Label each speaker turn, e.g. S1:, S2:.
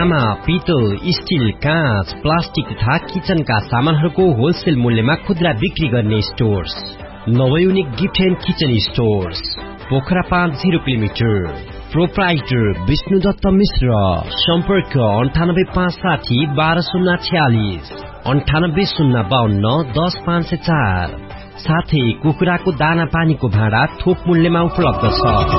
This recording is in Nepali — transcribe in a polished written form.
S1: तामा, पितल, स्टिल, काँच, प्लास्टिक तथा किचनका सामानहरूको होलसेल मूल्यमा खुद्रा बिक्री गर्ने stores नवयुनिक gift and kitchen stores, Pokhara 5 kilometre. Proprietor Vishnudutt मिश्र। सम्पर्क 9856 12046 9805 10504। साथै कुखुराको दाना पानीको भाँडा थोक मूल्यमा उपलब्ध छ।